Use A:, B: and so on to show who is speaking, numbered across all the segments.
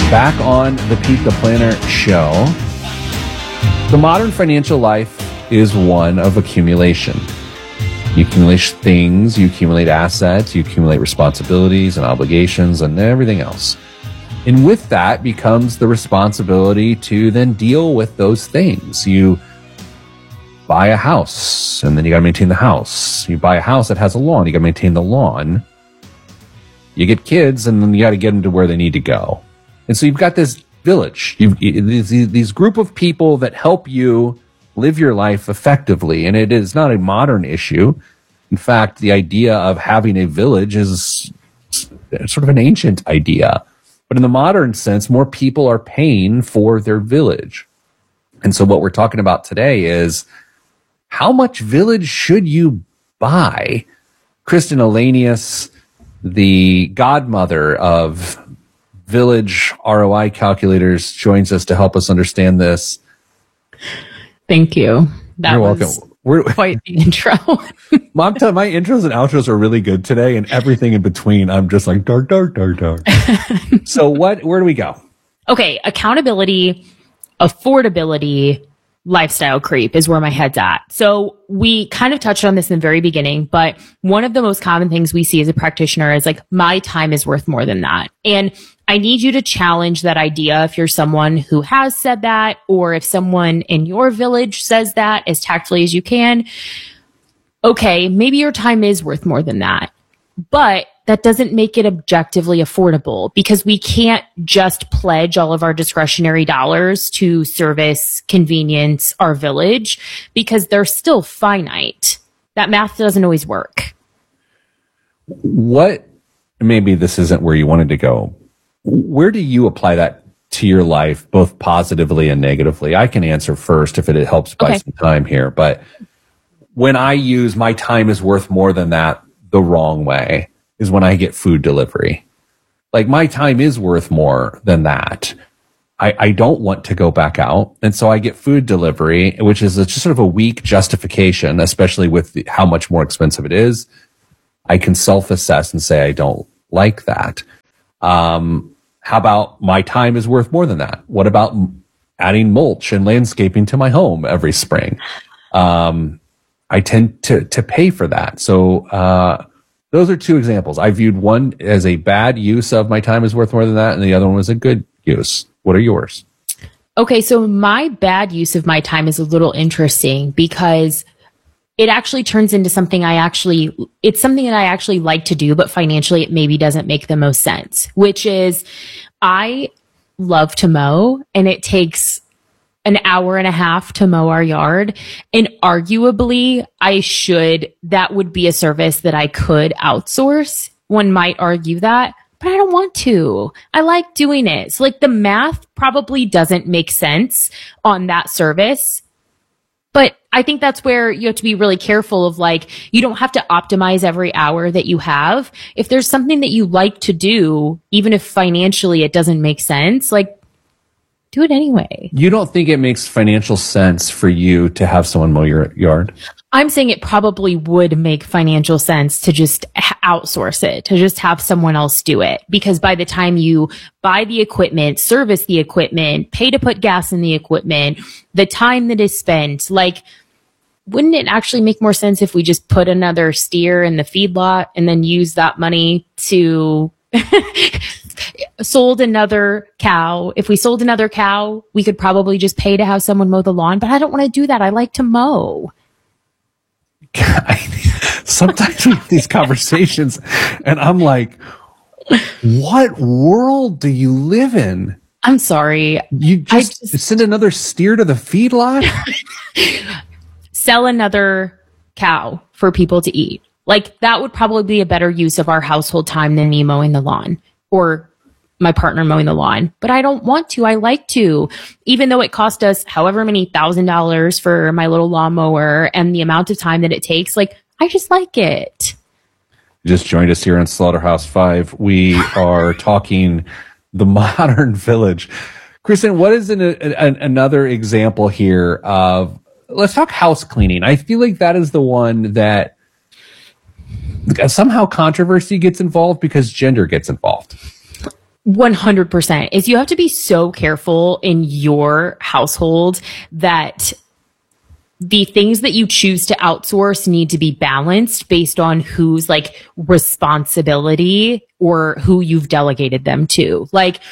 A: Back on the Pete the Planner show. The modern financial life is one of accumulation. You accumulate things, you accumulate assets, you accumulate responsibilities and obligations and everything else. And with that becomes the responsibility to then deal with those things. You buy a house and then you got to maintain the house. You buy a house that has a lawn, you got to maintain the lawn. You get kids and then you got to get them to where they need to go. And so you've got this village, these group of people that help you live your life effectively. And it is not a modern issue. In fact, the idea of having a village is sort of an ancient idea. But in the modern sense, more people are paying for their village. And so what we're talking about today is how much village should you buy? Kristen Elanius, the godmother of Village ROI calculators, joins us to help us understand this.
B: Thank you. That
A: You're
B: was
A: welcome.
B: Quite the intro.
A: Mom, my intros and outros are really good today, and everything in between, I'm just like dark. So where do we go?
B: Okay, accountability, affordability, lifestyle creep is where my head's at. So we kind of touched on this in the very beginning, but one of the most common things we see as a practitioner is like, my time is worth more than that. And I need you to challenge that idea if you're someone who has said that, or if someone in your village says that as tactfully as you can. Okay, maybe your time is worth more than that, but that doesn't make it objectively affordable, because we can't just pledge all of our discretionary dollars to service, convenience, our village, because they're still finite. That math doesn't always work.
A: Maybe this isn't where you wanted to go. Where do you apply that to your life, both positively and negatively? I can answer first if it helps buy some time here. But when I use my time is worth more than that the wrong way is when I get food delivery. Like, my time is worth more than that. I don't want to go back out. And so I get food delivery, which is just sort of a weak justification, especially with how much more expensive it is. I can self-assess and say, I don't like that. How about my time is worth more than that? What about adding mulch and landscaping to my home every spring? I tend to pay for that. So, those are two examples. I viewed one as a bad use of my time is worth more than that, and the other one was a good use. What are yours?
B: Okay, so my bad use of my time is a little interesting, because it actually turns into something it's something that I actually like to do, but financially it maybe doesn't make the most sense, which is I love to mow, and it takes an hour and a half to mow our yard. And arguably that would be a service that I could outsource. One might argue that, but I don't want to. I like doing it. So like, the math probably doesn't make sense on that service. But I think that's where you have to be really careful of, like, you don't have to optimize every hour that you have. If there's something that you like to do, even if financially it doesn't make sense, like, do it anyway.
A: You don't think it makes financial sense for you to have someone mow your yard?
B: I'm saying it probably would make financial sense to just outsource it, to just have someone else do it. Because by the time you buy the equipment, service the equipment, pay to put gas in the equipment, the time that is spent, like, wouldn't it actually make more sense if we just put another steer in the feedlot and then use that money to sold another cow? If we sold another cow, we could probably just pay to have someone mow the lawn, but I don't want to do that. I like to mow.
A: Sometimes we have these conversations and I'm like, what world do you live in?
B: I'm sorry.
A: You just send another steer to the feedlot?
B: Sell another cow for people to eat. Like, that would probably be a better use of our household time than me mowing the lawn, or my partner mowing the lawn. But I don't want to. I like to. Even though it cost us however many $1,000 for my little lawnmower and the amount of time that it takes, like, I just like it.
A: You just joined us here on Slaughterhouse 5. We are talking the modern village. Kristen, what is another example here of, let's talk house cleaning. I feel like that is the one that somehow controversy gets involved because gender gets involved.
B: 100% is you have to be so careful in your household that the things that you choose to outsource need to be balanced based on whose like responsibility or who you've delegated them to. Like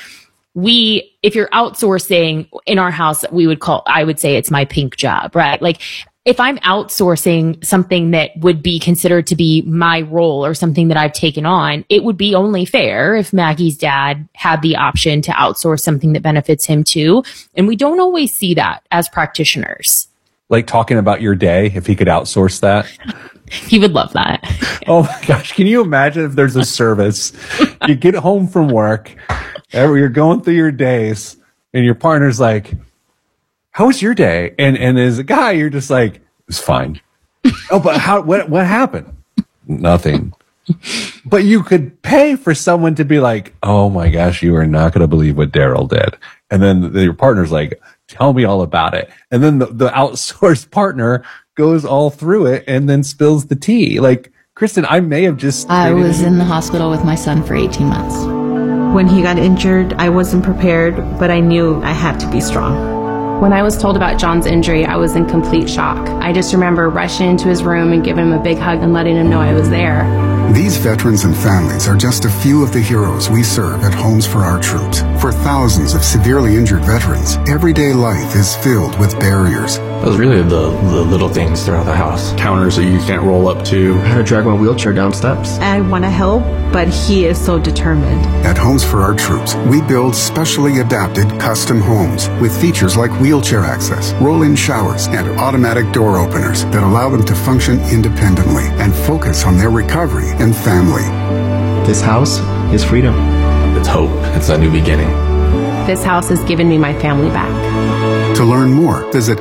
B: if you're outsourcing in our house, I would say it's my pink job, right? Like if I'm outsourcing something that would be considered to be my role or something that I've taken on, it would be only fair if Maggie's dad had the option to outsource something that benefits him too. And we don't always see that as practitioners.
A: Like talking about your day, if he could outsource that.
B: He would love that.
A: Oh my gosh. Can you imagine if there's a service? You get home from work, you're going through your days, and your partner's like, how was your day? And as a guy, you're just like, it was fine. Oh, but what happened? Nothing. But you could pay for someone to be like, oh my gosh, you are not going to believe what Daryl did. And then your partner's like, tell me all about it. And then the outsourced partner goes all through it and then spills the tea. Like, Kristen, I may have just...
C: I was in the hospital with my son for 18 months.
D: When he got injured, I wasn't prepared, but I knew I had to be strong.
E: When I was told about John's injury, I was in complete shock. I just remember rushing into his room and giving him a big hug and letting him know I was there.
F: These veterans and families are just a few of the heroes we serve at Homes for Our Troops. For thousands of severely injured veterans, everyday life is filled with barriers.
G: It was really the little things throughout the house. Counters that you can't roll up to. I had to drag my wheelchair down steps.
D: I want to help, but he is so determined.
F: At Homes for Our Troops, we build specially adapted custom homes with features like wheelchair access, roll-in showers, and automatic door openers that allow them to function independently and focus on their recovery and family.
G: This house is freedom. It's hope. It's a new beginning.
E: This house has given me my family back.
F: To learn more, visit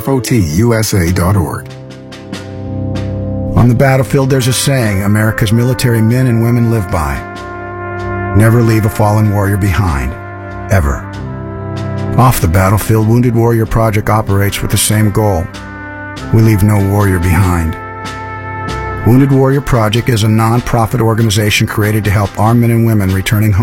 F: hfotusa.org. On the battlefield, there's a saying America's military men and women live by. Never leave a fallen warrior behind, ever. Off the battlefield, Wounded Warrior Project operates with the same goal. We leave no warrior behind. Wounded Warrior Project is a non-profit organization created to help our men and women returning home